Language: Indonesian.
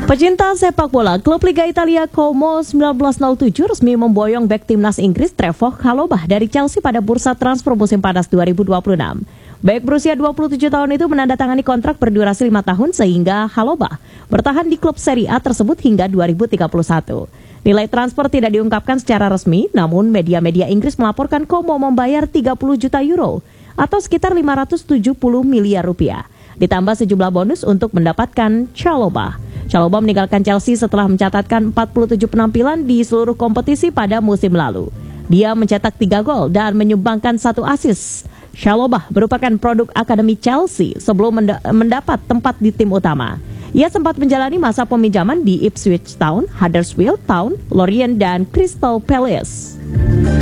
Pecinta sepak bola, klub Liga Italia Como 1907 resmi memboyong bek timnas Inggris Trevoh Chalobah dari Chelsea pada bursa transfer musim panas 2026. Bek berusia 27 tahun itu menandatangani kontrak berdurasi 5 tahun sehingga Chalobah bertahan di klub Serie A tersebut hingga 2031. Nilai transfer tidak diungkapkan secara resmi, namun media-media Inggris melaporkan Como membayar 30 juta euro atau sekitar 570 miliar rupiah. Ditambah sejumlah bonus untuk mendapatkan Chalobah. Chalobah meninggalkan Chelsea setelah mencatatkan 47 penampilan di seluruh kompetisi pada musim lalu. Dia mencetak 3 gol dan menyumbangkan 1 assist. Chalobah merupakan produk akademi Chelsea sebelum mendapat tempat di tim utama. Ia sempat menjalani masa peminjaman di Ipswich Town, Huddersfield Town, Lorient dan Crystal Palace.